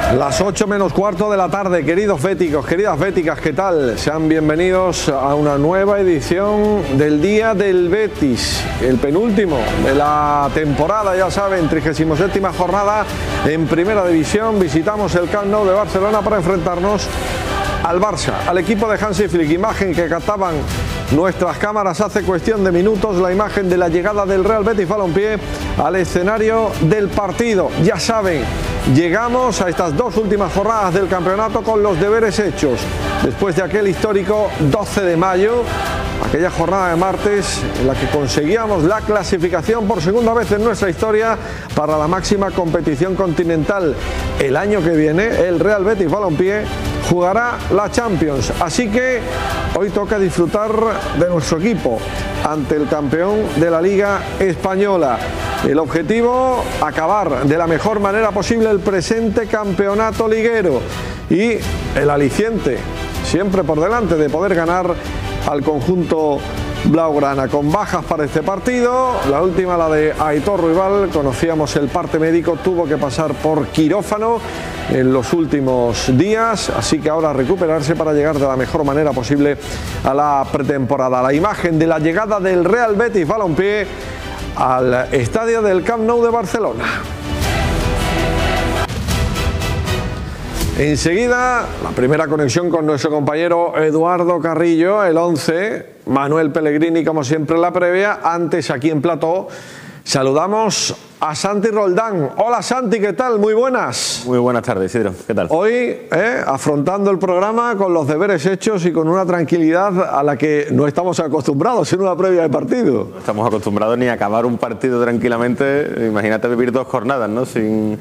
Las 8 menos cuarto de la tarde, queridos béticos, queridas béticas, ¿qué tal? Sean bienvenidos a una nueva edición del Día del Betis, el penúltimo de la temporada, ya saben, 37ª jornada en Primera División. Visitamos el Camp Nou de Barcelona para enfrentarnos al Barça, al equipo de Hansi Flick. Imagen que captaban nuestras cámaras hace cuestión de minutos, la imagen de la llegada del Real Betis Balompié al escenario del partido. Ya saben, llegamos a estas dos últimas jornadas del campeonato con los deberes hechos, después de aquel histórico 12 de mayo, aquella jornada de martes en la que conseguíamos la clasificación por segunda vez en nuestra historia para la máxima competición continental. El año que viene el Real Betis Balompié jugará la Champions, así que hoy toca disfrutar de nuestro equipo ante el campeón de la Liga Española. El objetivo, acabar de la mejor manera posible el presente campeonato liguero, y el aliciente, siempre por delante, de poder ganar al conjunto blaugrana. Con bajas para este partido, la última, la de Aitor Ruibal, conocíamos el parte médico, tuvo que pasar por quirófano en los últimos días, así que ahora recuperarse para llegar de la mejor manera posible a la pretemporada. La imagen de la llegada del Real Betis Balompié al estadio del Camp Nou de Barcelona. Enseguida, la primera conexión con nuestro compañero Eduardo Carrillo, el 11, Manuel Pellegrini, como siempre en la previa. Antes, aquí en plató, saludamos a Santi Roldán. Hola Santi, ¿qué tal? Muy buenas. Muy buenas tardes, Isidro. ¿Qué tal? Hoy, afrontando el programa con los deberes hechos y con una tranquilidad a la que no estamos acostumbrados en una previa de partido. No estamos acostumbrados ni a acabar un partido tranquilamente. Imagínate vivir dos jornadas, ¿no? Sin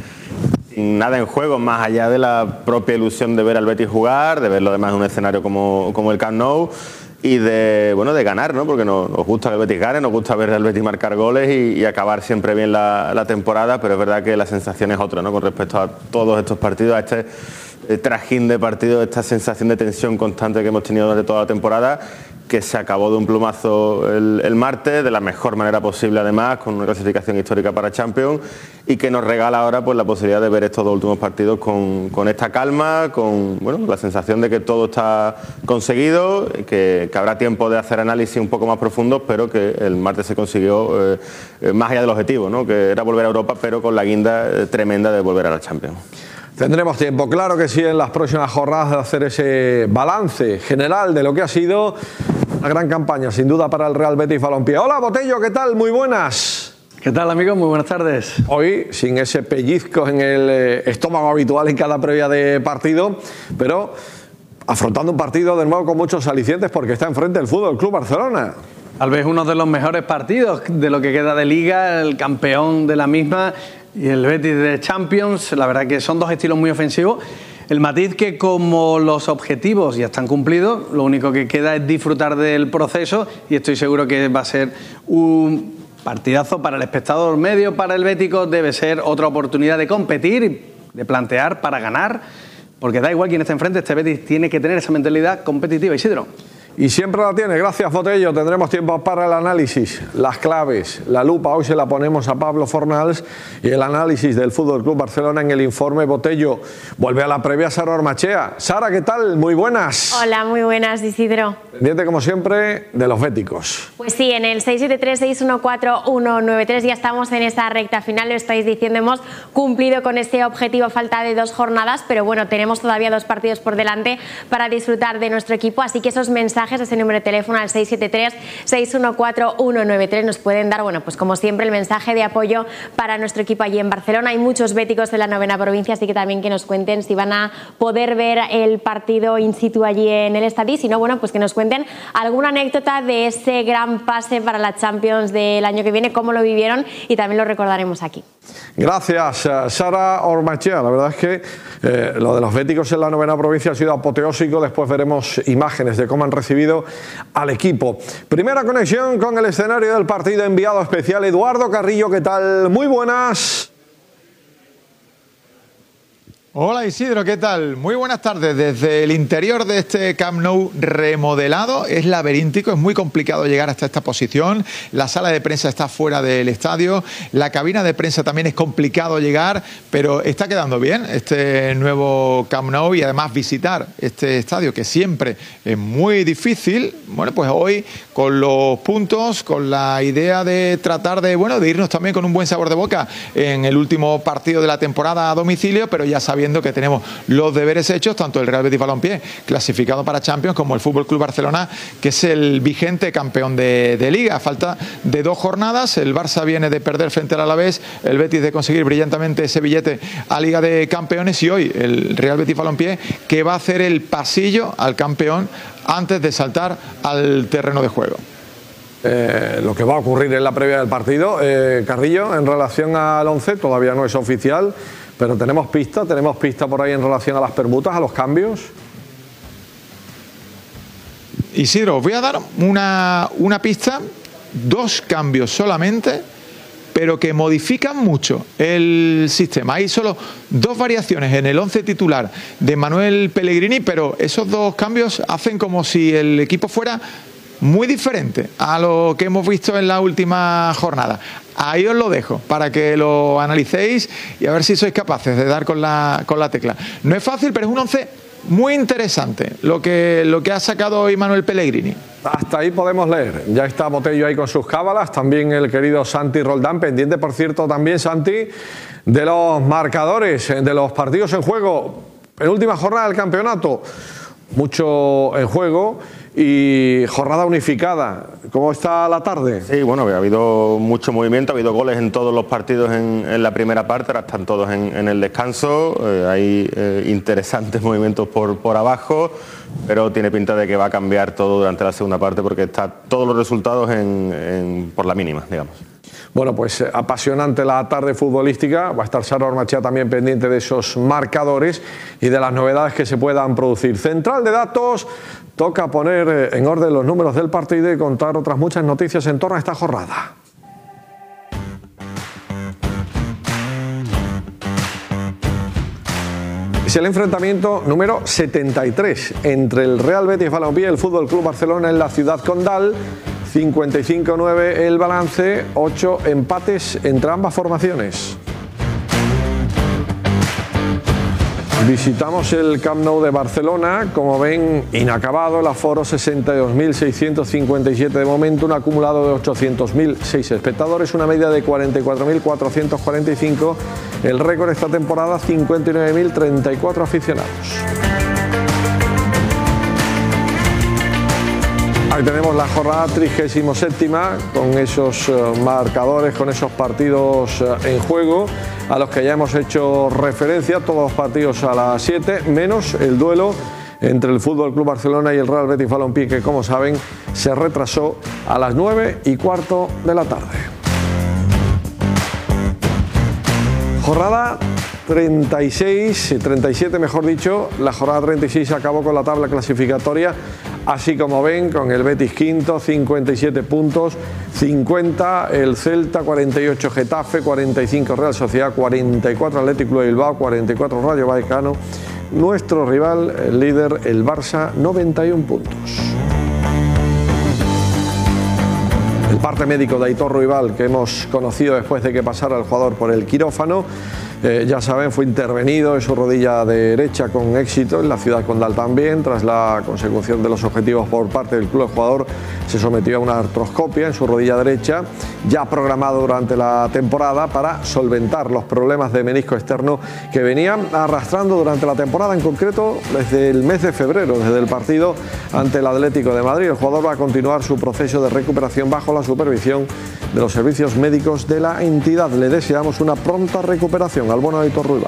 nada en juego, más allá de la propia ilusión de ver al Betis jugar, de verlo además en un escenario como el Camp Nou, y de ganar, ¿no? Porque nos gusta que el Betis gane, nos gusta ver al Betis marcar goles y acabar siempre bien la temporada, pero es verdad que la sensación es otra, ¿no? Con respecto a todos estos partidos, a este trajín de partidos, esta sensación de tensión constante que hemos tenido durante toda la temporada, que se acabó de un plumazo el martes, de la mejor manera posible además, con una clasificación histórica para Champions, y que nos regala ahora pues la posibilidad de ver estos dos últimos partidos con esta calma, con la sensación de que todo está conseguido, que habrá tiempo de hacer análisis un poco más profundos, pero que el martes se consiguió más allá del objetivo, ¿no? Que era volver a Europa, pero con la guinda tremenda de volver a la Champions. Tendremos tiempo, claro que sí, en las próximas jornadas de hacer ese balance general de lo que ha sido una gran campaña, sin duda, para el Real Betis Balompié. Hola, Botello, ¿qué tal? Muy buenas. ¿Qué tal, amigos? Muy buenas tardes. Hoy, sin ese pellizco en el estómago habitual en cada previa de partido, pero afrontando un partido de nuevo con muchos alicientes, porque está enfrente el Fútbol Club Barcelona. Tal vez uno de los mejores partidos de lo que queda de Liga, el campeón de la misma y el Betis de Champions. La verdad que son dos estilos muy ofensivos. El matiz que, como los objetivos ya están cumplidos, lo único que queda es disfrutar del proceso, y estoy seguro que va a ser un partidazo para el espectador medio. Para el bético debe ser otra oportunidad de competir, de plantear para ganar, porque da igual quién esté enfrente, este Betis tiene que tener esa mentalidad competitiva, Isidro. Y siempre la tiene. Gracias, Botello. Tendremos tiempo para el análisis, las claves, la lupa. Hoy se la ponemos a Pablo Fornals, y el análisis del Fútbol Club Barcelona en el informe Botello. Vuelve a la previa Sara Ormachea. Sara, ¿qué tal? Muy buenas. Hola, muy buenas, Isidro. Pendiente, como siempre, de los béticos. Pues sí, en el 673-614-193 ya estamos en esa recta final, lo estáis diciendo, hemos cumplido con ese objetivo, falta de 2 jornadas, pero bueno, tenemos todavía 2 partidos por delante para disfrutar de nuestro equipo, así que esos mensajes, ese número de teléfono al 673-614-193 nos pueden dar, bueno, pues como siempre, el mensaje de apoyo para nuestro equipo allí en Barcelona. Hay muchos béticos en la 9ª provincia, así que también que nos cuenten si van a poder ver el partido in situ allí en el estadio, si no, bueno, pues que nos cuenten alguna anécdota de ese gran pase para la Champions del año que viene, cómo lo vivieron, y también lo recordaremos aquí. Gracias, Sara Ormachea. La verdad es que lo de los béticos en la 9ª provincia ha sido apoteósico. Después veremos imágenes de cómo han recibido al equipo. Primera conexión con el escenario del partido, enviado especial Eduardo Carrillo. ¿Qué tal? Muy buenas. Hola Isidro, ¿qué tal? Muy buenas tardes. Desde el interior de este Camp Nou remodelado, es laberíntico, es muy complicado llegar hasta esta posición. La sala de prensa está fuera del estadio, la cabina de prensa también es complicado llegar, pero está quedando bien este nuevo Camp Nou y además visitar este estadio que siempre es muy difícil. Bueno, pues hoy con los puntos, con la idea de tratar de irnos también con un buen sabor de boca en el último partido de la temporada a domicilio, pero ya sabiendo que tenemos los deberes hechos, tanto el Real Betis Balompié, clasificado para Champions, como el Fútbol Club Barcelona, que es el vigente campeón de Liga. A falta de 2 jornadas, el Barça viene de perder frente al Alavés, el Betis de conseguir brillantemente ese billete a Liga de Campeones, y hoy el Real Betis Balompié, que va a hacer el pasillo al campeón antes de saltar al terreno de juego. Lo que va a ocurrir en la previa del partido, Carrillo, en relación al 11, todavía no es oficial, pero tenemos pista por ahí en relación a las permutas, a los cambios. Isidro, os voy a dar una pista, 2 cambios solamente, pero que modifican mucho el sistema. Hay solo 2 variaciones en el 11 titular de Manuel Pellegrini, pero esos 2 cambios hacen como si el equipo fuera muy diferente a lo que hemos visto en la última jornada. Ahí os lo dejo para que lo analicéis y a ver si sois capaces de dar con la tecla. No es fácil, pero es un 11 muy interesante lo que ha sacado hoy Manuel Pellegrini. Hasta ahí podemos leer. Ya está Botello ahí con sus cábalas, también el querido Santi Roldán, pendiente, por cierto, también, Santi, de los marcadores, de los partidos en juego. Penúltima jornada del campeonato, mucho en juego y jornada unificada. ¿Cómo está la tarde? Sí, bueno, ha habido mucho movimiento, ha habido goles en todos los partidos en la primera parte, ahora están todos en el descanso, hay interesantes movimientos por abajo, pero tiene pinta de que va a cambiar todo durante la segunda parte porque está todos los resultados por la mínima, digamos. Bueno, pues apasionante la tarde futbolística. Va a estar Sara Ormachea también pendiente de esos marcadores y de las novedades que se puedan producir. Central de datos, toca poner en orden los números del partido y contar otras muchas noticias en torno a esta jornada. Es el enfrentamiento número 73 entre el Real Betis Balompié y el Fútbol Club Barcelona en la ciudad condal. 55-9 el balance, 8 empates entre ambas formaciones. Visitamos el Camp Nou de Barcelona, como ven, inacabado, el aforo 62.657 de momento, un acumulado de 800.006 espectadores, una media de 44.445, el récord esta temporada 59.034 aficionados. Ahí tenemos la jornada 37ª con esos marcadores, con esos partidos en juego a los que ya hemos hecho referencia, todos los partidos a las 7, menos el duelo entre el Fútbol Club Barcelona y el Real Betis Balompié, que como saben se retrasó a las 9:15 de la tarde. Jornada 37 mejor dicho, la jornada 36 acabó con la tabla clasificatoria, así como ven, con el Betis quinto, 57 puntos, 50 el Celta, 48 Getafe, 45 Real Sociedad, 44 Athletic Club de Bilbao, 44 Rayo Vallecano, nuestro rival, el líder, el Barça, 91 puntos. El parte médico de Aitor Ruibal, que hemos conocido después de que pasara el jugador por el quirófano, ya saben, fue intervenido en su rodilla derecha con éxito, en la ciudad condal también, tras la consecución de los objetivos por parte del club. El jugador se sometió a una artroscopia en su rodilla derecha, ya programado durante la temporada para solventar los problemas de menisco externo que venían arrastrando durante la temporada, en concreto desde el mes de febrero, desde el partido ante el Atlético de Madrid. El jugador va a continuar su proceso de recuperación bajo la supervisión de los servicios médicos de la entidad. Le deseamos una pronta recuperación al bueno de Aitor Ruibal.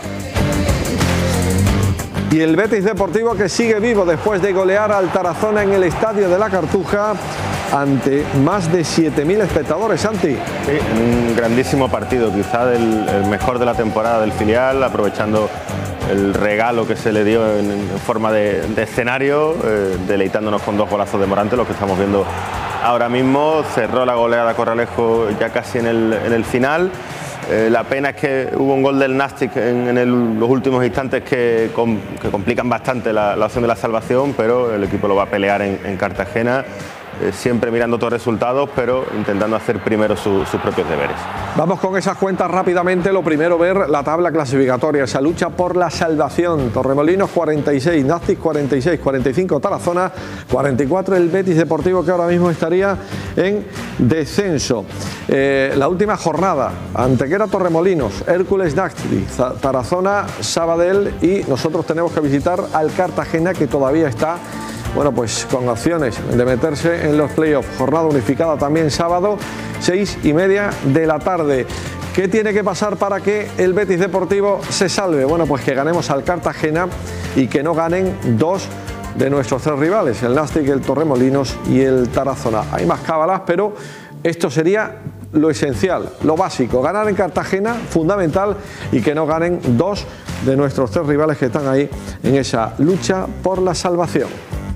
Y el Betis Deportivo, que sigue vivo después de golear al Tarazona en el Estadio de la Cartuja ante más de 7.000 espectadores. Santi. Sí, un grandísimo partido, quizá el mejor de la temporada del filial, aprovechando el regalo que se le dio en forma de escenario, deleitándonos con 2 golazos de Morante, los que estamos viendo ahora mismo. Cerró la goleada Corralejo ya casi en el final. La pena es que hubo un gol del Nastic en los últimos instantes que complican bastante la opción de la salvación, pero el equipo lo va a pelear en Cartagena, siempre mirando todos los resultados, pero intentando hacer primero sus propios deberes. Vamos con esas cuentas rápidamente. Lo primero, ver la tabla clasificatoria, esa lucha por la salvación. Torremolinos 46, Nastic 46, 45 Tarazona, 44 el Betis Deportivo, que ahora mismo estaría en descenso. La última jornada, Antequera Torremolinos, Hércules Nastic, Tarazona Sabadell, y nosotros tenemos que visitar al Cartagena, que todavía está, bueno, pues con opciones de meterse en los playoffs. Jornada unificada también sábado, 6:30 de la tarde. ¿Qué tiene que pasar para que el Betis Deportivo se salve? Bueno, pues que ganemos al Cartagena y que no ganen dos de nuestros tres rivales, el Nastic, el Torremolinos y el Tarazona. Hay más cábalas, pero esto sería lo esencial, lo básico. Ganar en Cartagena, fundamental, y que no ganen dos de nuestros tres rivales que están ahí en esa lucha por la salvación.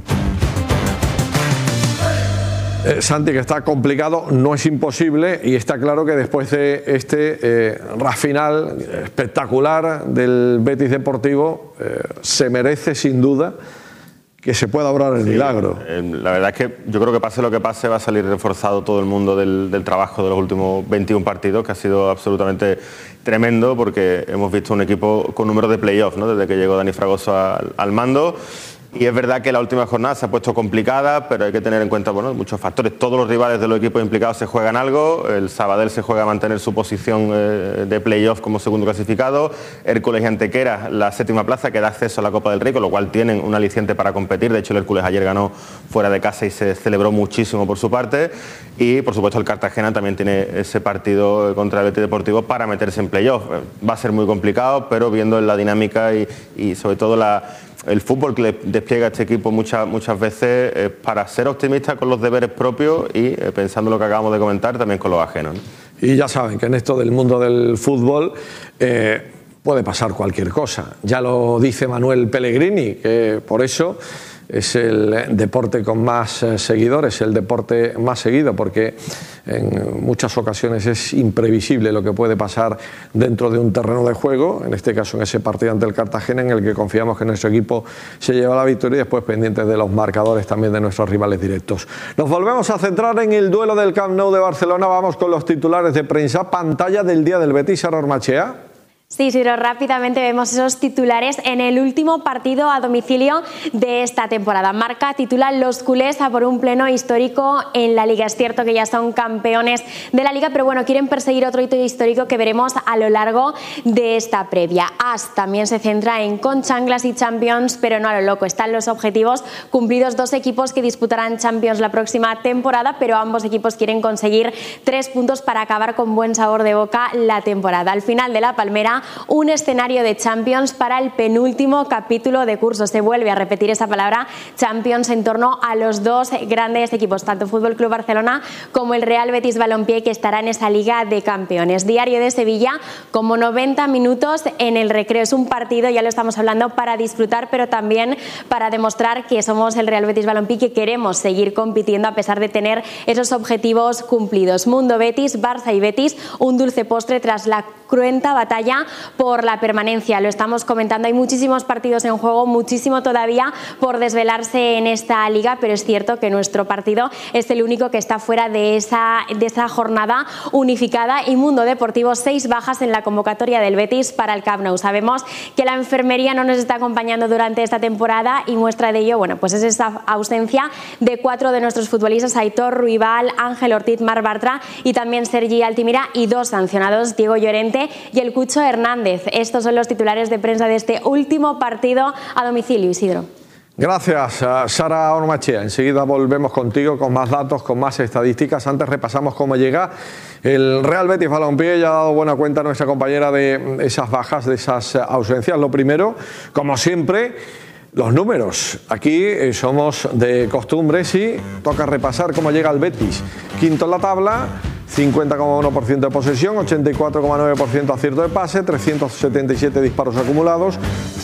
Santi, que está complicado, no es imposible, y está claro que después de este final espectacular del Betis Deportivo, se merece sin duda que se pueda obrar el milagro. La verdad es que yo creo que pase lo que pase, va a salir reforzado todo el mundo del trabajo de los últimos 21 partidos, que ha sido absolutamente tremendo, porque hemos visto un equipo con números de playoff, ¿no?, desde que llegó Dani Fragoso al mando. Y es verdad que la última jornada se ha puesto complicada, pero hay que tener en cuenta, bueno, muchos factores. Todos los rivales de los equipos implicados se juegan algo. El Sabadell se juega a mantener su posición de playoff como segundo clasificado. Hércules y Antequera, la séptima plaza, que da acceso a la Copa del Rey, con lo cual tienen un aliciente para competir. De hecho, el Hércules ayer ganó fuera de casa y se celebró muchísimo por su parte. Y, por supuesto, el Cartagena también tiene ese partido contra el Betis Deportivo para meterse en playoff. Va a ser muy complicado, pero viendo la dinámica y sobre todo el fútbol que le despliega este equipo muchas veces, para ser optimista con los deberes propios y pensando lo que acabamos de comentar, también con los ajenos, ¿no? Y ya saben que en esto del mundo del fútbol puede pasar cualquier cosa. Ya lo dice Manuel Pellegrini, que por eso es el deporte con más seguidores, el deporte más seguido, porque en muchas ocasiones es imprevisible lo que puede pasar dentro de un terreno de juego, en este caso en ese partido ante el Cartagena, en el que confiamos que nuestro equipo se lleva la victoria, y después pendientes de los marcadores también de nuestros rivales directos. Nos volvemos a centrar en el duelo del Camp Nou de Barcelona. Vamos con los titulares de prensa. Pantalla del día del Betis, Sara Ormachea. Sí, pero rápidamente vemos esos titulares en el último partido a domicilio de esta temporada. Marca titula: los culés a por un pleno histórico en la Liga. Es cierto que ya son campeones de la Liga, pero bueno, quieren perseguir otro hito histórico que veremos a lo largo de esta previa. AS también se centra en con chanclas y Champions, pero no a lo loco. Están los objetivos cumplidos. Dos equipos que disputarán Champions la próxima temporada, pero ambos equipos quieren conseguir 3 puntos para acabar con buen sabor de boca la temporada. Al final de la Palmera, un escenario de Champions para el penúltimo capítulo de curso. Se vuelve a repetir esa palabra Champions en torno a los dos grandes equipos, tanto Fútbol Club Barcelona como el Real Betis Balompié, que estará en esa Liga de Campeones. Diario de Sevilla, como 90 minutos en el recreo. Es un partido, ya lo estamos hablando, para disfrutar, pero también para demostrar que somos el Real Betis Balompié, que queremos seguir compitiendo a pesar de tener esos objetivos cumplidos. Mundo Betis, Barça y Betis, un dulce postre tras la cruenta batalla por la permanencia. Lo estamos comentando, hay muchísimos partidos en juego, muchísimo todavía por desvelarse en esta liga, pero es cierto que nuestro partido es el único que está fuera de esa jornada unificada. Y Mundo Deportivo, 6 bajas en la convocatoria del Betis para el Camp Nou. Sabemos que la enfermería no nos está acompañando durante esta temporada, y muestra de ello, bueno, pues es esa ausencia de 4 de nuestros futbolistas: Aitor, Ruibal, Ángel Ortiz, Marc Bartra y también Sergi Altimira, y 2 sancionados, Diego Llorente y el Cucho Hernández. Estos son los titulares de prensa de este último partido a domicilio, Isidro. Gracias, Sara Ormachea. Enseguida volvemos contigo con más datos, con más estadísticas. Antes repasamos cómo llega el Real Betis Balompié. Ya ha dado buena cuenta nuestra compañera de esas bajas, de esas ausencias. Lo primero, como siempre, los números. Aquí somos de costumbre, sí. Toca repasar cómo llega el Betis. Quinto en la tabla, 50,1% de posesión, 84,9% acierto de pase, 377 disparos acumulados,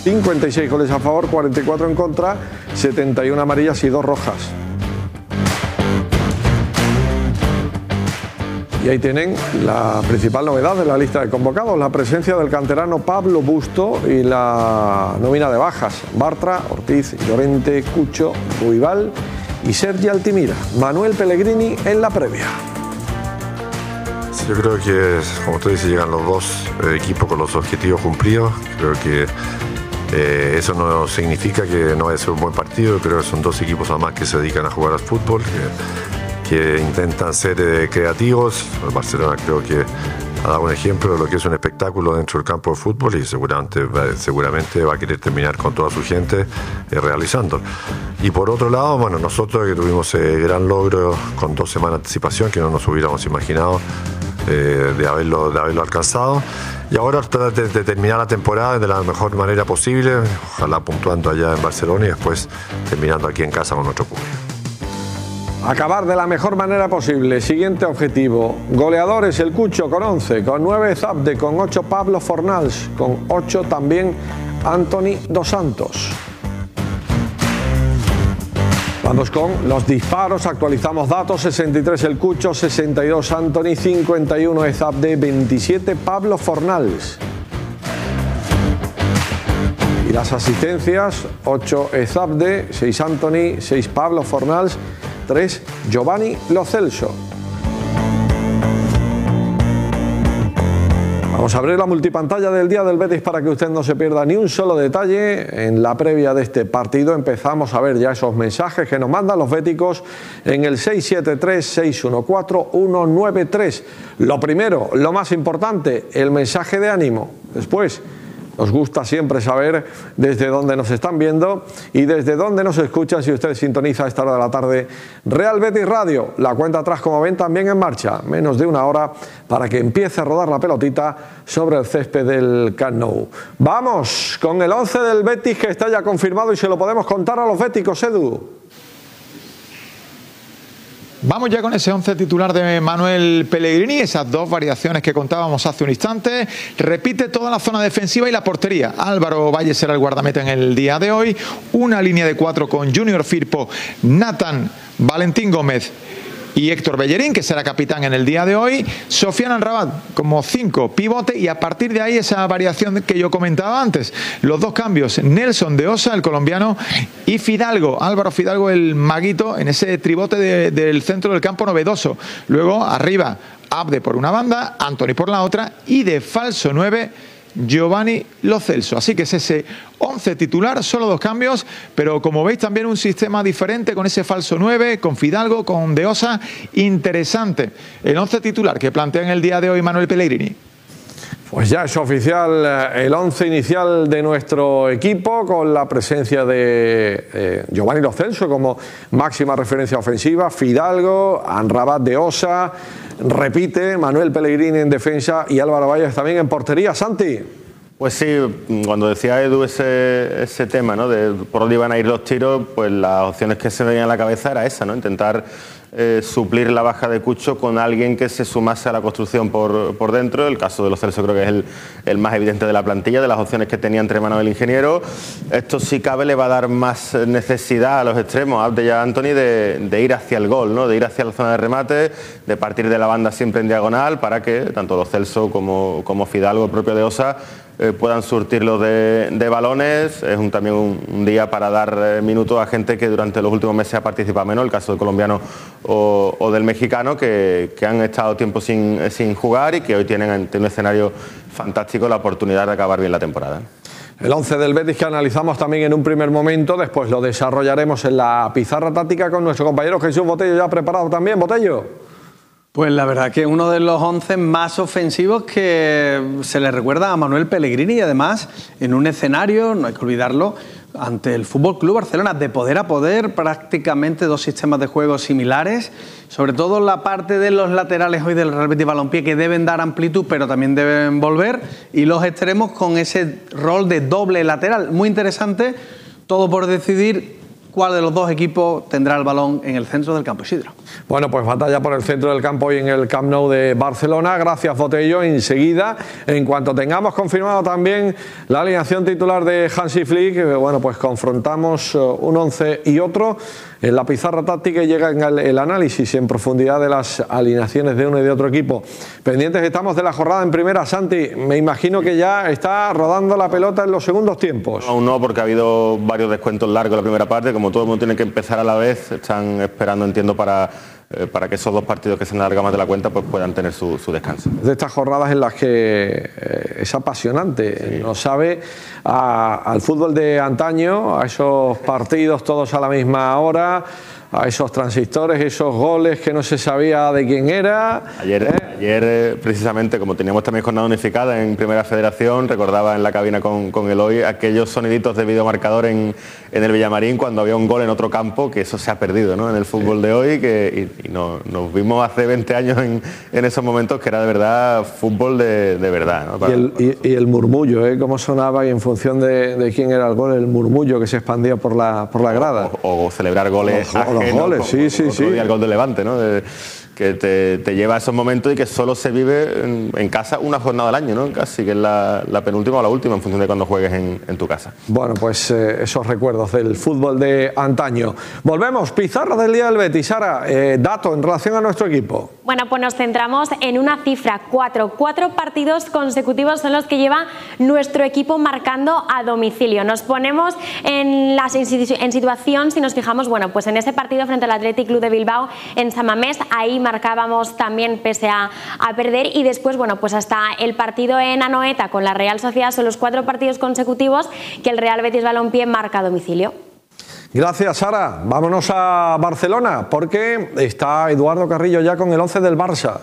56 goles a favor, 44 en contra, 71 amarillas y 2 rojas. Y ahí tienen la principal novedad de la lista de convocados, la presencia del canterano Pablo Busto y la nómina de bajas, Bartra, Ortiz, Llorente, Cucho, Ruibal y Sergi Altimira. Manuel Pellegrini en la previa. Yo creo que, como tú dices, llegan los dos equipos con los objetivos cumplidos. Creo que eso no significa que no vaya a ser un buen partido. Creo que son dos equipos además que se dedican a jugar al fútbol, que intentan ser creativos. El Barcelona creo que ha dado un ejemplo de lo que es un espectáculo dentro del campo de fútbol y seguramente va a querer terminar con toda su gente realizándolo. Y por otro lado, bueno, nosotros que tuvimos gran logro con 2 semanas de anticipación, que no nos hubiéramos imaginado de haberlo alcanzado, y ahora tratar de terminar la temporada de la mejor manera posible, ojalá puntuando allá en Barcelona y después terminando aquí en casa con nuestro público. Acabar de la mejor manera posible. Siguiente objetivo. Goleadores: el Cucho con 11, con 9 Zabde, con 8 Pablo Fornals, con 8 también Anthony Dos Santos. Vamos con los disparos, actualizamos datos: 63 el Cucho, 62 Anthony, 51 Ezabde, 27 Pablo Fornals. Y las asistencias: 8 Ezabde, 6 Anthony, 6 Pablo Fornals, 3 Giovanni Lo Celso. Vamos a abrir la multipantalla del día del Betis para que usted no se pierda ni un solo detalle en la previa de este partido. Empezamos a ver ya esos mensajes que nos mandan los béticos en el 673-614-193. Lo primero, lo más importante, el mensaje de ánimo. Después, nos gusta siempre saber desde dónde nos están viendo y desde dónde nos escuchan si usted sintoniza a esta hora de la tarde Real Betis Radio. La cuenta atrás, como ven, también en marcha. Menos de una hora para que empiece a rodar la pelotita sobre el césped del Camp Nou. Vamos con el 11 del Betis, que está ya confirmado y se lo podemos contar a los béticos, Edu. Vamos ya con ese 11 titular de Manuel Pellegrini, esas 2 variaciones que contábamos hace un instante. Repite toda la zona defensiva y la portería. Álvaro Valle será el guardameta en el día de hoy. Una línea de 4 con Junior Firpo, Nathan, Valentín Gómez y Héctor Bellerín, que será capitán en el día de hoy. Sofiane Amrabat como 5 pivote, y a partir de ahí esa variación que yo comentaba antes. Los 2 cambios: Nelson de Osa, el colombiano, y Fidalgo, Álvaro Fidalgo, el maguito, en ese tribote del centro del campo novedoso. Luego arriba Abde por una banda, Anthony por la otra, y de falso 9 Giovanni Lo Celso. Así que es ese 11 titular, solo 2 cambios, pero como veis también un sistema diferente con ese falso 9, con Fidalgo, con De Osa. Interesante el 11 titular que plantea en el día de hoy Manuel Pellegrini. Pues ya es oficial el 11 inicial de nuestro equipo, con la presencia de Giovanni Lo Celso como máxima referencia ofensiva, Fidalgo, Amrabat, De Osa, repite Manuel Pellegrini en defensa y Álvaro Valles también en portería. Santi. Pues sí, cuando decía Edu ese tema, ¿no?, de por dónde iban a ir los tiros, pues las opciones que se venían en la cabeza era esa, ¿no?, intentar suplir la baja de Cucho con alguien que se sumase a la construcción por dentro. El caso de Lo Celso creo que es el más evidente de la plantilla, de las opciones que tenía entre manos el ingeniero. Esto, si cabe, le va a dar más necesidad a los extremos, a Abde y a Anthony, de ir hacia el gol, ¿no?, de ir hacia la zona de remate, de partir de la banda siempre en diagonal, para que tanto Lo Celso como Fidalgo, el propio De Osa, puedan surtirlo de balones. Es también un día para dar minutos a gente que durante los últimos meses ha participado menos, el caso del colombiano o del mexicano, que han estado tiempo sin jugar y que hoy tienen ante un escenario fantástico la oportunidad de acabar bien la temporada. El 11 del Betis que analizamos también en un primer momento, después lo desarrollaremos en la pizarra táctica con nuestro compañero Jesús Botello, ya preparado también. Botello. Pues la verdad que uno de los 11 más ofensivos que se le recuerda a Manuel Pellegrini, y además en un escenario, no hay que olvidarlo, ante el Fútbol Club Barcelona, de poder a poder, prácticamente 2 sistemas de juego similares, sobre todo la parte de los laterales hoy del Real Betis Balompié, que deben dar amplitud pero también deben volver, y los extremos con ese rol de doble lateral, muy interesante, todo por decidir cuál de los dos equipos tendrá el balón en el centro del campo. Isidro. Bueno, pues batalla por el centro del campo y en el Camp Nou de Barcelona. Gracias, Botello. Enseguida, en cuanto tengamos confirmado también la alineación titular de Hansi Flick, bueno, pues confrontamos un 11 y otro en la pizarra táctica y llega el análisis en profundidad de las alineaciones de uno y de otro equipo. Pendientes estamos de la jornada en primera. Santi, me imagino que ya está rodando la pelota en los segundos tiempos. Aún no, porque ha habido varios descuentos largos en la primera parte. Como todo el mundo tiene que empezar a la vez, están esperando, entiendo, para que esos dos partidos que se alargan más de la cuenta pues puedan tener su descanso. De estas jornadas en las que es apasionante, sí. Nos sabe al fútbol de antaño, a esos partidos todos a la misma hora, a esos transistores, esos goles que no se sabía de quién era. Ayer precisamente, como teníamos también jornada unificada en Primera Federación, recordaba en la cabina con Eloy aquellos soniditos de videomarcador en el Villamarín cuando había un gol en otro campo, que eso se ha perdido, ¿no?, en el fútbol de hoy, y nos vimos hace 20 años en esos momentos que era de verdad fútbol de verdad, ¿no? Y el murmullo, cómo sonaba, y en función de quién era el gol, el murmullo que se expandía por la grada. O celebrar goles. Los goles, sí. El gol de Levante, ¿no? Que te lleva a esos momentos y que solo se vive en casa una jornada al año, ¿no? Casi que es la penúltima o la última en función de cuando juegues en tu casa. Bueno, pues esos recuerdos del fútbol de antaño. Volvemos, pizarra del día del Betis. Sara, dato en relación a nuestro equipo. Bueno, pues nos centramos en una cifra, 4 partidos consecutivos son los que lleva nuestro equipo marcando a domicilio. Nos ponemos en situación, si nos fijamos, bueno, pues en ese partido frente al Athletic Club de Bilbao en San Mamés, ahí marcábamos también pese a perder, y después, bueno, pues hasta el partido en Anoeta con la Real Sociedad son los 4 partidos consecutivos que el Real Betis Balompié marca a domicilio. Gracias, Sara. Vámonos a Barcelona, porque está Eduardo Carrillo ya con el 11 del Barça.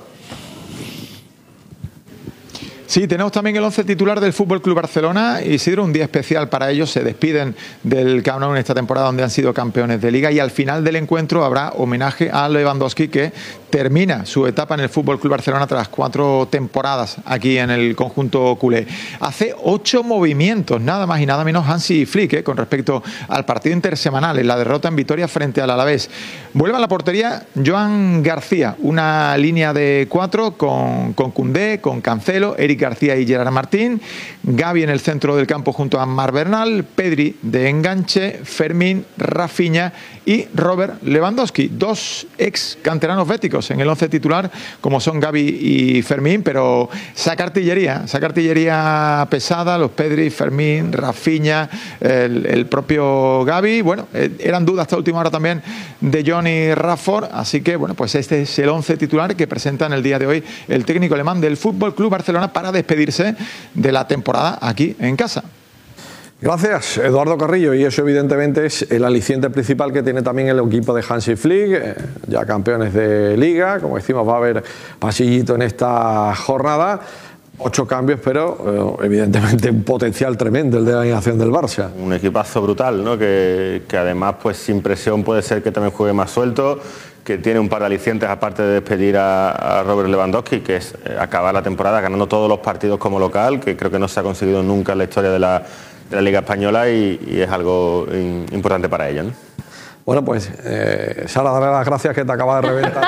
Sí, tenemos también el 11 titular del Fútbol Club Barcelona. Isidro, un día especial para ellos. Se despiden del Camp Nou en esta temporada donde han sido campeones de Liga, y al final del encuentro habrá homenaje a Lewandowski, que termina su etapa en el Fútbol Club Barcelona tras 4 temporadas aquí en el conjunto culé. Hace 8 movimientos, nada más y nada menos, Hansi Flick, con respecto al partido intersemanal en la derrota en Vitoria frente al Alavés. Vuelve a la portería Joan García, una línea de 4 con Koundé, con Cancelo, Eric García y Gerard Martín, Gavi en el centro del campo junto a Marc Bernal, Pedri de enganche, Fermín, Rafinha y Robert Lewandowski, 2 ex canteranos béticos en el 11 titular, como son Gavi y Fermín, pero saca artillería pesada, los Pedri, Fermín, Rafinha, el propio Gavi. Bueno, eran dudas hasta última hora también de Johnny Rafford, así que bueno, pues este es el 11 titular que presenta en el día de hoy el técnico alemán del Fútbol Club Barcelona para despedirse de la temporada aquí en casa. Gracias, Eduardo Carrillo, y eso evidentemente es el aliciente principal que tiene también el equipo de Hansi Flick, ya campeones de Liga. Como decimos, va a haber pasillito en esta jornada. 8 cambios, pero evidentemente un potencial tremendo el de la alineación del Barça. Un equipazo brutal, ¿no? Que además, pues sin presión, puede ser que también juegue más suelto, que tiene un par de alicientes aparte de despedir a Robert Lewandowski, que es acabar la temporada ganando todos los partidos como local, que creo que no se ha conseguido nunca en la historia de la Liga Española, y es algo importante para ella, ¿no? Bueno, pues Sara, darle las gracias, que te acaba de reventar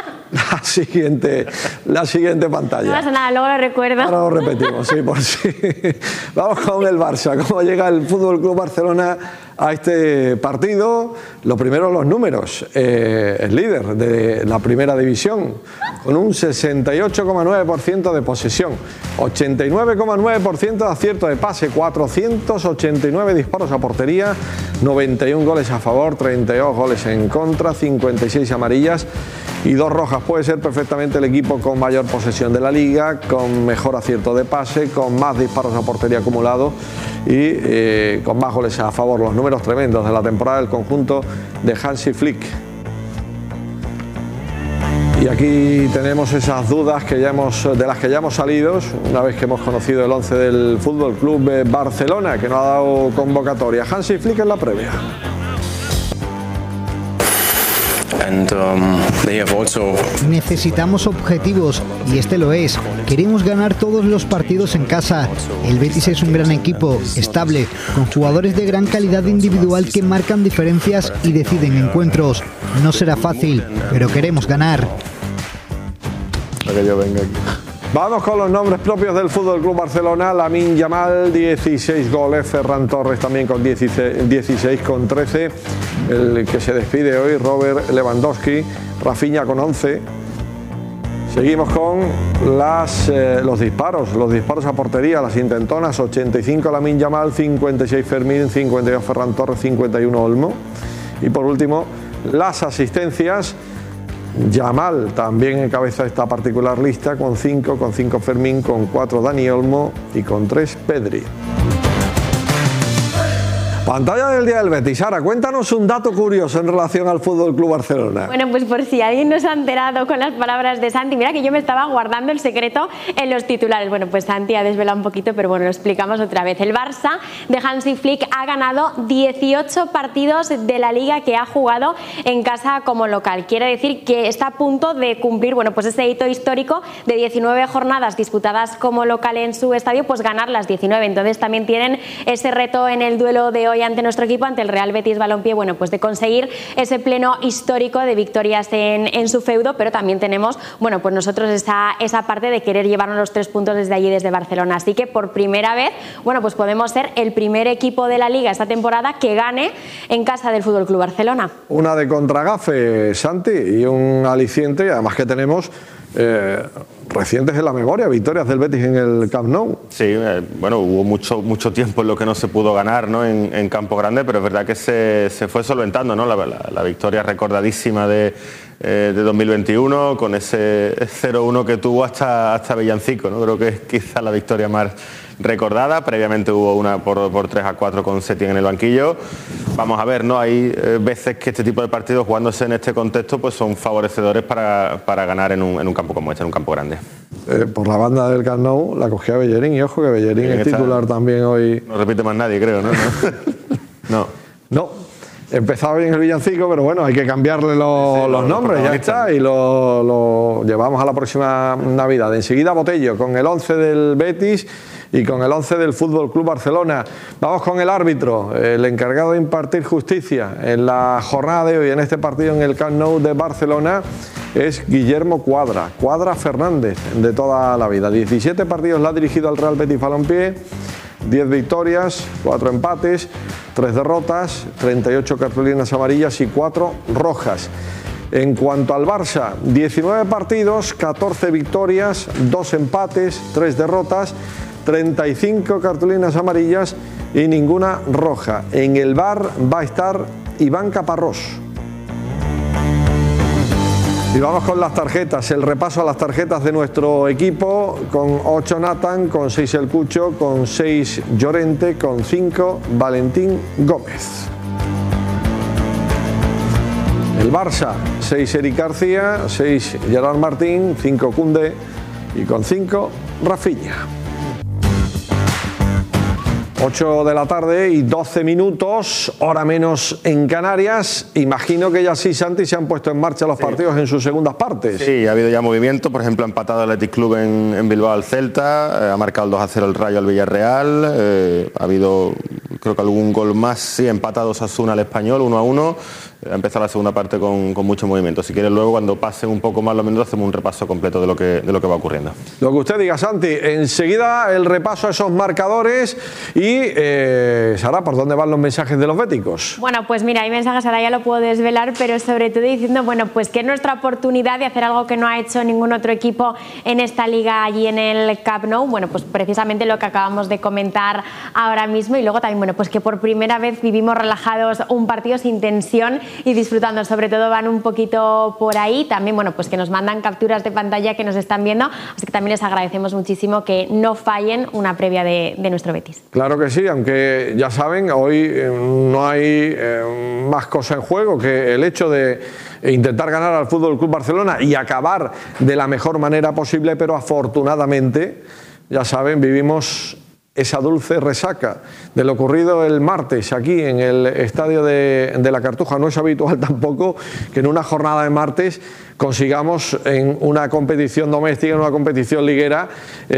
la siguiente pantalla. No pasa nada, luego lo recuerdo. Ahora lo repetimos, sí, por sí. Vamos con el Barça. ¿Cómo llega el Fútbol Club Barcelona a este partido? Lo primero, los números. Es líder de la primera división con un 68,9% de posesión, 89,9% de acierto de pase, 489 disparos a portería, 91 goles a favor, 32 goles en contra, 56 amarillas y 2 rojas. Puede ser perfectamente el equipo con mayor posesión de la liga, con mejor acierto de pase, con más disparos a portería acumulados y con más goles a favor. Los números tremendos de la temporada del conjunto de Hansi Flick. Y aquí tenemos esas dudas de las que ya hemos salido una vez que hemos conocido el 11 del Fútbol Club Barcelona, que no ha dado convocatoria. Hansi Flick en la previa. Necesitamos objetivos y este lo es. Queremos ganar todos los partidos en casa. El Betis es un gran equipo, estable, con jugadores de gran calidad individual que marcan diferencias y deciden encuentros. No será fácil, pero queremos ganar. Para que yo venga aquí. Vamos con los nombres propios del Fútbol Club Barcelona. Lamine Yamal, 16 goles. Ferran Torres también con 16 con 13. El que se despide hoy, Robert Lewandowski. Rafinha con 11. Seguimos con los disparos a portería, las intentonas. 85 Lamine Yamal, 56 Fermín, 52 Ferran Torres, 51 Olmo. Y por último, las asistencias. Yamal también encabeza esta particular lista con 5 Fermín, con 4 Dani Olmo y con 3 Pedri. Pantalla del día del Betis. Sara, cuéntanos un dato curioso en relación al Fútbol Club Barcelona. Bueno, pues por si alguien no se ha enterado con las palabras de Santi, mira que yo me estaba guardando el secreto en los titulares. Bueno, pues Santi ha desvelado un poquito, pero bueno, lo explicamos otra vez. El Barça de Hansi Flick ha ganado 18 partidos de la Liga que ha jugado en casa como local. Quiere decir que está a punto de cumplir, bueno, pues ese hito histórico de 19 jornadas disputadas como local en su estadio, pues ganar las 19. Entonces también tienen ese reto en el duelo de hoy ante nuestro equipo, ante el Real Betis Balompié, bueno, pues de conseguir ese pleno histórico de victorias en su feudo, pero también tenemos, bueno, pues nosotros esa parte de querer llevarnos los 3 puntos desde allí, desde Barcelona. Así que por primera vez, bueno, pues podemos ser el primer equipo de la Liga esta temporada que gane en casa del Fútbol Club Barcelona. Una de contragafe, Santi, y un aliciente, además que tenemos recientes en la memoria, victorias del Betis en el Camp Nou. Sí, bueno, hubo mucho tiempo en lo que no se pudo ganar, ¿no? en Campo Grande, pero es verdad que se fue solventando, ¿no? La victoria recordadísima de 2021 con ese 0-1 que tuvo hasta Villancico, ¿no? Creo que es quizá la victoria más recordada. Previamente hubo una por 3-4 con Setién en el banquillo. Vamos a ver, ¿no? Hay veces que este tipo de partidos, jugándose en este contexto, pues son favorecedores para ganar en un campo como este, en un campo grande. Por la banda del Camp Nou la cogía Bellerín, y ojo que Bellerín es titular también hoy. No repite más nadie, creo, ¿no? No. Empezaba bien el villancico, pero bueno, hay que cambiarle los nombres, ya está, y lo llevamos a la próxima Navidad. Enseguida Botello con el 11 del Betis y con el 11 del Fútbol Club Barcelona. Vamos con el árbitro, el encargado de impartir justicia en la jornada de hoy, en este partido en el Camp Nou de Barcelona, es Guillermo Cuadra Fernández, de toda la vida. 17 partidos la ha dirigido al Real Betis Balompié, 10 victorias, 4 empates, 3 derrotas, 38 cartulinas amarillas y 4 rojas. En cuanto al Barça, 19 partidos, 14 victorias, 2 empates, 3 derrotas, 35 cartulinas amarillas y ninguna roja. En el VAR va a estar Iván Caparrós. Y vamos con las tarjetas, el repaso a las tarjetas de nuestro equipo, con 8 Nathan, con 6 El Cucho, con 6 Llorente, con 5 Valentín Gómez. El Barça, 6 Eric García, 6 Gerard Martín, 5 Koundé y con 5 Rafinha. 8 de la tarde y 12 minutos, hora menos en Canarias. Imagino que ya sí, Santi, se han puesto en marcha los partidos en sus segundas partes. Sí, ha habido ya movimiento. Por ejemplo, ha empatado el Athletic Club en Bilbao al Celta, ha marcado el 2-0 el Rayo al Villarreal, ha habido, creo que algún gol más, sí, empatado Osasuna al Español, 1-1. Ha empezado la segunda parte con mucho movimiento. Si quieres, luego, cuando pasen un poco más los minutos, hacemos un repaso completo de lo que va ocurriendo. Lo que usted diga, Santi. Enseguida el repaso a esos marcadores. Y, Sara, ¿por dónde van los mensajes de los béticos? Bueno, pues mira, hay mensajes, ahora ya lo puedo desvelar, pero sobre todo diciendo, bueno, pues que es nuestra oportunidad de hacer algo que no ha hecho ningún otro equipo en esta liga allí en el Camp Nou. Bueno, pues precisamente lo que acabamos de comentar ahora mismo. Y luego también, bueno, pues que por primera vez vivimos relajados un partido sin tensión y disfrutando. Sobre todo van un poquito por ahí. También, bueno, pues que nos mandan capturas de pantalla que nos están viendo. Así que también les agradecemos muchísimo que no fallen una previa de nuestro Betis. Claro que sí, aunque ya saben, hoy no hay más cosa en juego que el hecho de intentar ganar al Fútbol Club Barcelona y acabar de la mejor manera posible, pero afortunadamente, ya saben, vivimos esa dulce resaca de lo ocurrido el martes aquí en el estadio de la Cartuja. No es habitual tampoco que en una jornada de martes consigamos en una competición doméstica, en una competición liguera,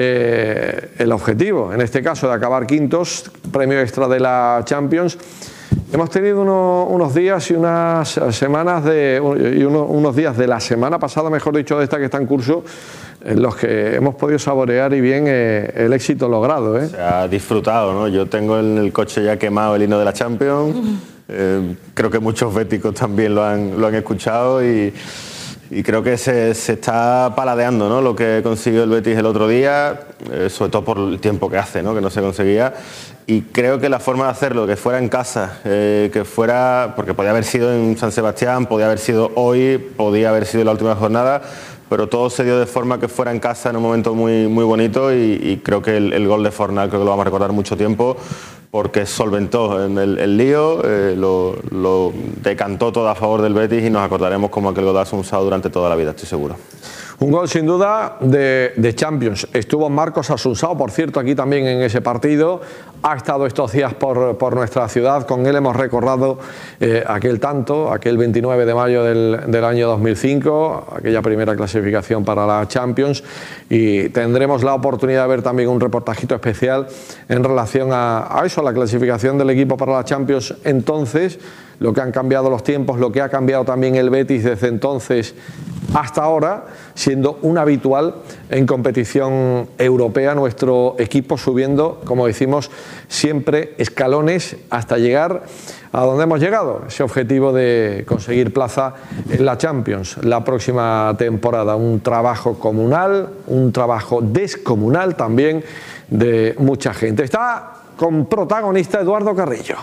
el objetivo, en este caso de acabar quintos, premio extra de la Champions. Hemos tenido unos días y unas semanas unos días de la semana pasada, mejor dicho, de esta que está en curso, en los que hemos podido saborear y bien el éxito logrado. Se ha disfrutado, ¿no? Yo tengo en el coche ya quemado el himno de la Champions. Creo que muchos béticos también lo han escuchado y creo que se está paladeando, ¿no?, lo que consiguió el Betis el otro día, sobre todo por el tiempo que hace, ¿no?, que no se conseguía. Y creo que la forma de hacerlo, que fuera en casa, que fuera, porque podía haber sido en San Sebastián, podía haber sido hoy, podía haber sido en la última jornada, pero todo se dio de forma que fuera en casa en un momento muy, muy bonito y creo que el gol de Fornal creo que lo vamos a recordar mucho tiempo, porque solventó el lío, lo decantó todo a favor del Betis y nos acordaremos como aquel golazo usado durante toda la vida, estoy seguro. Un gol sin duda de Champions. Estuvo Marcos Asunsao, por cierto, aquí también en ese partido. Ha estado estos días por nuestra ciudad. Con él hemos recordado aquel tanto, aquel 29 de mayo del año 2005, aquella primera clasificación para la Champions. Y tendremos la oportunidad de ver también un reportajito especial en relación a eso, a la clasificación del equipo para la Champions entonces, lo que han cambiado los tiempos, lo que ha cambiado también el Betis desde entonces hasta ahora, siendo un habitual en competición europea, nuestro equipo subiendo, como decimos, siempre escalones hasta llegar a donde hemos llegado, ese objetivo de conseguir plaza en la Champions la próxima temporada. Un trabajo comunal, un trabajo descomunal también de mucha gente. Está con protagonista Eduardo Carrillo.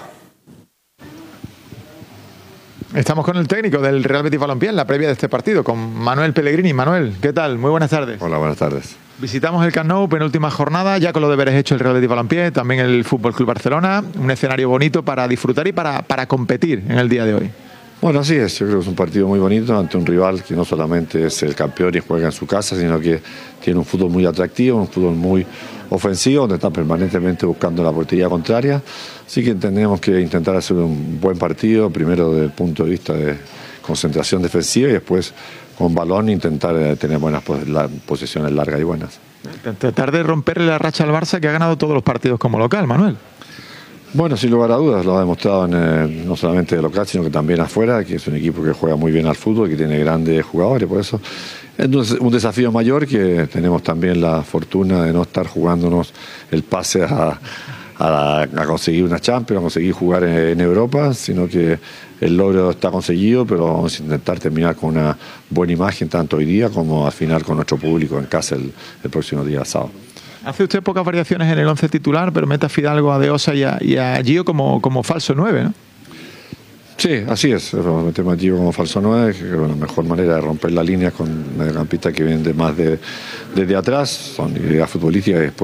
Estamos con el técnico del Real Betis Balompié en la previa de este partido, con Manuel Pellegrini. Manuel, ¿qué tal? Muy buenas tardes. Hola, buenas tardes. Visitamos el Camp Nou, penúltima jornada, ya con los deberes hechos el Real Betis Balompié, también el Fútbol Club Barcelona, un escenario bonito para disfrutar y para competir en el día de hoy. Bueno, así es, yo creo que es un partido muy bonito ante un rival que no solamente es el campeón y juega en su casa, sino que tiene un fútbol muy atractivo, un fútbol muy ofensivo, donde están permanentemente buscando la portería contraria. Así que tenemos que intentar hacer un buen partido, primero desde el punto de vista de concentración defensiva y después con balón intentar tener buenas posiciones largas y buenas. Tratar de romperle la racha al Barça, que ha ganado todos los partidos como local, Manuel. Bueno, sin lugar a dudas, lo ha demostrado no solamente de local, sino que también afuera, que es un equipo que juega muy bien al fútbol, que tiene grandes jugadores, por eso es un desafío mayor, que tenemos también la fortuna de no estar jugándonos el pase a conseguir una Champions, a conseguir jugar en Europa, sino que el logro está conseguido, pero vamos a intentar terminar con una buena imagen tanto hoy día como al final con nuestro público en casa el próximo día sábado. Hace usted pocas variaciones en el 11 titular, pero mete a Fidalgo, a De Osa y a Gio como falso 9, ¿no? Sí, así es. Metemos a Gio como falso 9, que es la mejor manera de romper la línea con mediocampistas que vienen desde atrás, son ideas futbolísticas y después